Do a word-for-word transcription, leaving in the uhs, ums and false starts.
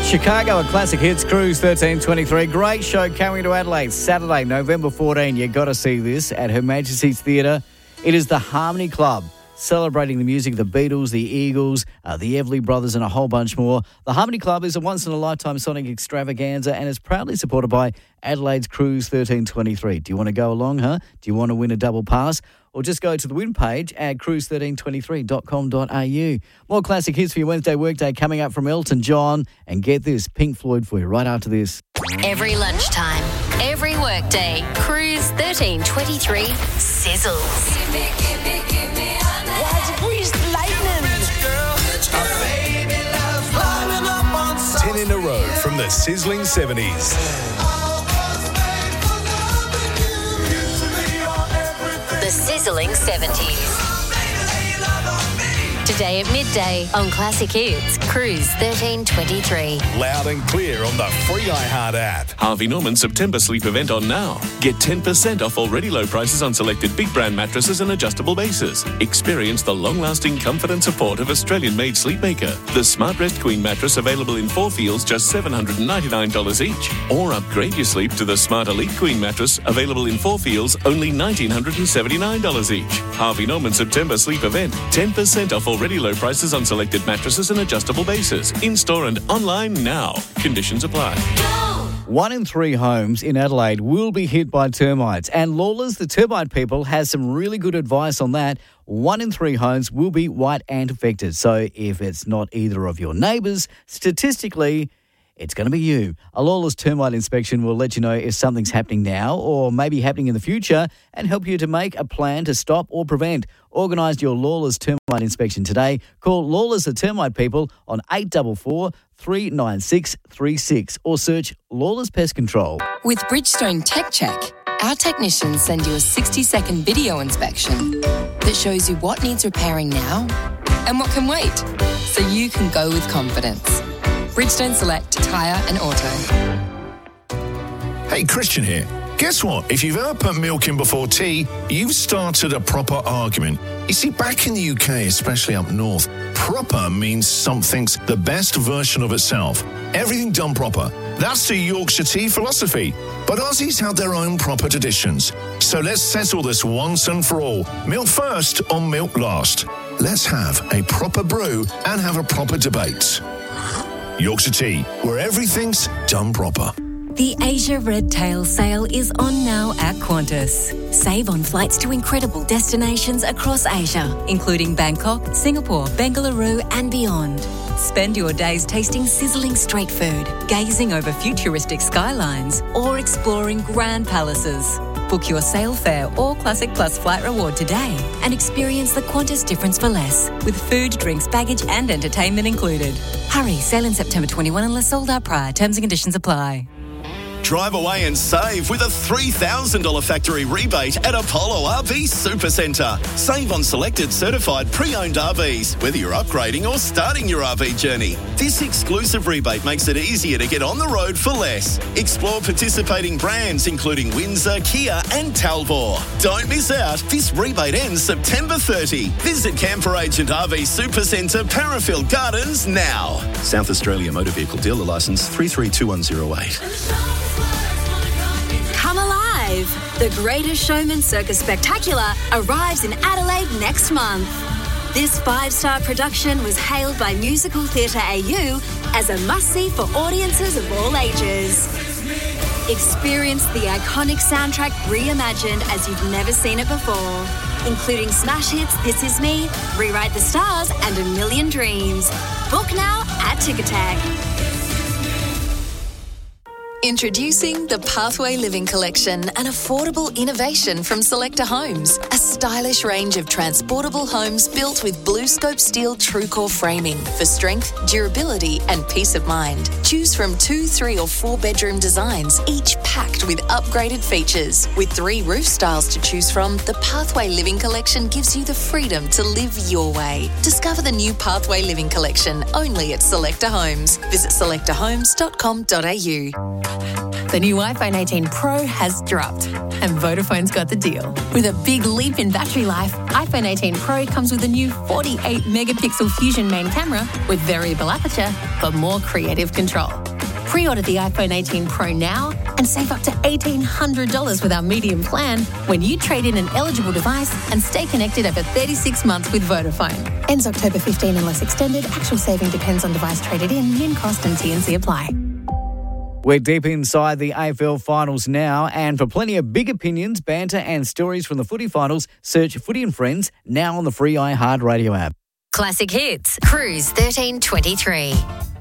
Chicago at Classic Hits Cruise thirteen twenty-three. Great show coming to Adelaide Saturday, November fourteenth. You've got to see this at Her Majesty's Theatre. It is the Harmony Club, celebrating the music of the Beatles, the Eagles, uh, the Everly Brothers and a whole bunch more. The Harmony Club is a once-in-a-lifetime sonic extravaganza and is proudly supported by Adelaide's Cruise thirteen twenty-three. Do you want to go along, huh? Do you want to win a double pass? Or just go to the win page at cruise thirteen twenty-three dot com dot a u. More classic hits for your Wednesday workday coming up from Elton John. And get this, Pink Floyd for you right after this. Every lunchtime, every workday, Cruise thirteen twenty-three sizzles. Give me, give me, give me Why'd you grease the lightning? Ten in a row from the sizzling seventies. The sizzling seventies. Today at midday on Classic Hits, Cruise thirteen twenty-three. Loud and clear on the free iHeart app. Harvey Norman's September sleep event on now. Get ten percent off already low prices on selected big brand mattresses and adjustable bases. Experience the long-lasting comfort and support of Australian-made Sleepmaker. The SmartRest Queen mattress available in four feels just seven hundred ninety-nine dollars each. Or upgrade your sleep to the Smart Elite Queen mattress available in four feels only one thousand nine hundred seventy-nine dollars each. Harvey Norman September sleep event. ten percent off already low prices on selected mattresses and adjustable bases. In-store and online now. Conditions apply. One in three homes in Adelaide will be hit by termites. And Lawless, the termite people, has some really good advice on that. One in three homes will be white ant affected. So if it's not either of your neighbours, statistically, it's going to be you. A Lawless termite inspection will let you know if something's happening now or maybe happening in the future and help you to make a plan to stop or prevent. Organise your Lawless termite inspection today. Call Lawless the Termite People on eight four four, three nine six three six or search Lawless Pest Control. With Bridgestone Tech Check, our technicians send you a sixty-second video inspection that shows you what needs repairing now and what can wait, so you can go with confidence. Bridgestone Select Tyre and Auto. Hey, Christian here. Guess what? If you've ever put milk in before tea, you've started a proper argument. You see, back in the U K, especially up north, proper means something's the best version of itself. Everything done proper. That's the Yorkshire tea philosophy. But Aussies have their own proper traditions. So let's settle this once and for all. Milk first or milk last? Let's have a proper brew and have a proper debate. Yorkshire Tea, where everything's done proper. The Asia Red Tail sale is on now at Qantas. Save on flights to incredible destinations across Asia, including Bangkok, Singapore, Bengaluru and beyond. Spend your days tasting sizzling street food, gazing over futuristic skylines or exploring grand palaces. Book your sail fare or Classic Plus flight reward today and experience the Qantas difference for less, with food, drinks, baggage and entertainment included. Hurry, sail in September twenty-first unless sold out prior. Terms and conditions apply. Drive away and save with a three thousand dollars factory rebate at Apollo R V Supercentre. Save on selected certified pre-owned R Vs, whether you're upgrading or starting your R V journey. This exclusive rebate makes it easier to get on the road for less. Explore participating brands including Windsor, Kia and Talbot. Don't miss out. This rebate ends September thirtieth. Visit Camper Agent R V Supercentre, Parafield Gardens now. South Australia Motor Vehicle Dealer Licence three three two one zero eight. Come alive! The Greatest Showman Circus Spectacular arrives in Adelaide next month. This five-star production was hailed by Musical Theatre A U as a must-see for audiences of all ages. Experience the iconic soundtrack reimagined as you've never seen it before, including smash hits This Is Me, Rewrite the Stars and A Million Dreams. Book now at Ticketek. Introducing the Pathway Living Collection, an affordable innovation from Selector Homes. A stylish range of transportable homes built with BlueScope steel TrueCore framing for strength, durability and peace of mind. Choose from two, three or four bedroom designs, each packed with upgraded features. With three roof styles to choose from, the Pathway Living Collection gives you the freedom to live your way. Discover the new Pathway Living Collection only at Selector Homes. Visit selector homes dot com dot a u. The new iPhone eighteen Pro has dropped, and Vodafone's got the deal. With a big leap in battery life, iPhone eighteen Pro comes with a new forty-eight megapixel Fusion main camera with variable aperture for more creative control. Pre-order the iPhone eighteen Pro now and save up to eighteen hundred dollars with our medium plan when you trade in an eligible device and stay connected over thirty-six months with Vodafone. Ends October fifteenth unless extended. Actual saving depends on device traded in. Min cost and T and C apply. We're deep inside the A F L finals now, and for plenty of big opinions, banter and stories from the footy finals, search Footy and Friends now on the free iHeart Radio app. Classic Hits, Cruise thirteen twenty-three.